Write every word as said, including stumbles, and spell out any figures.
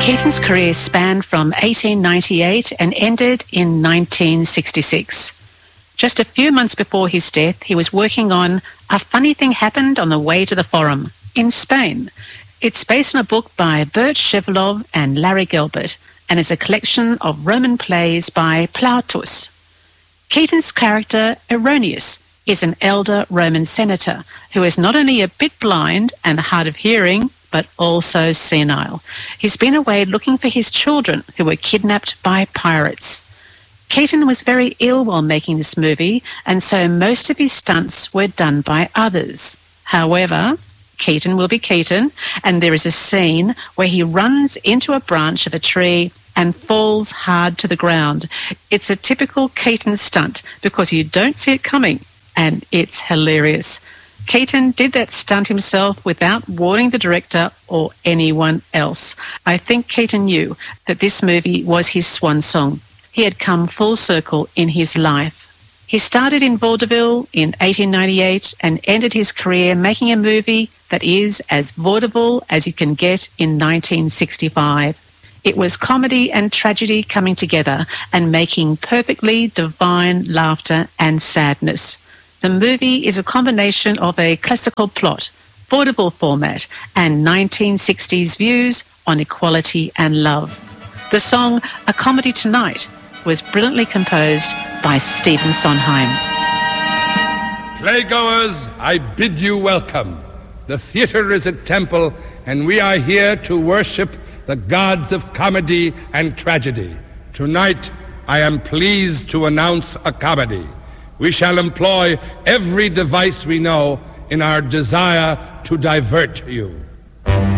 Keaton's career spanned from eighteen ninety-eight and ended in nineteen sixty-six. Just a few months before his death, he was working on A Funny Thing Happened on the Way to the Forum in Spain. It's based on a book by Bert Shevelov and Larry Gilbert and is a collection of Roman plays by Plautus. Keaton's character, Erroneous, is an elder Roman senator who is not only a bit blind and hard of hearing, but also senile. He's been away looking for his children who were kidnapped by pirates. Keaton was very ill while making this movie, and so most of his stunts were done by others. However, Keaton will be Keaton, and there is a scene where he runs into a branch of a tree and falls hard to the ground. It's a typical Keaton stunt because you don't see it coming, and it's hilarious. Keaton did that stunt himself without warning the director or anyone else. I think Keaton knew that this movie was his swan song. He had come full circle in his life. He started in vaudeville in eighteen ninety-eight and ended his career making a movie that is as vaudeville as you can get in nineteen sixty-five. It was comedy and tragedy coming together and making perfectly divine laughter and sadness. The movie is a combination of a classical plot, vaudeville format, and nineteen sixties views on equality and love. The song A Comedy Tonight was brilliantly composed by Stephen Sondheim. Playgoers, I bid you welcome. The theatre is a temple, and we are here to worship the gods of comedy and tragedy. Tonight, I am pleased to announce a comedy. We shall employ every device we know in our desire to divert you.